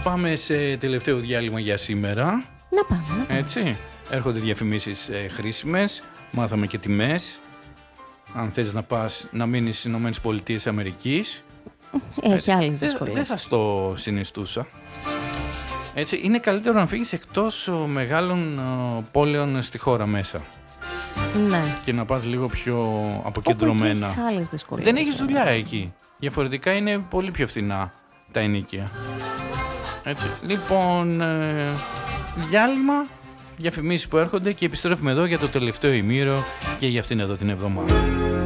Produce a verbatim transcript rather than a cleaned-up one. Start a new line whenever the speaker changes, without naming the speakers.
πάμε σε τελευταίο διάλειμμα για σήμερα.
Να πάμε, να πάμε.
Έτσι, έρχονται διαφημίσεις ε, χρήσιμες, μάθαμε και τιμές. Αν θες να πας να μείνεις στις Ηνωμένες Πολιτείες Αμερικής,
έχει
ε,
άλλες δυσκολίες.
Δεν θα στο συνιστούσα. Έτσι, είναι καλύτερο να φύγεις εκτός ο, μεγάλων ο, πόλεων στη χώρα μέσα.
Ναι.
Και να πας λίγο πιο αποκεντρωμένα.
Έχεις άλλες δυσκολίες.
Δεν έχεις δουλειά εκεί. Διαφορετικά είναι πολύ πιο φθηνά τα ενοίκια. Έτσι. Λοιπόν, ε, διάλειμμα, διαφημίσεις που έρχονται και επιστρέφουμε εδώ για το τελευταίο ημίρο και για αυτήν εδώ την εβδομάδα.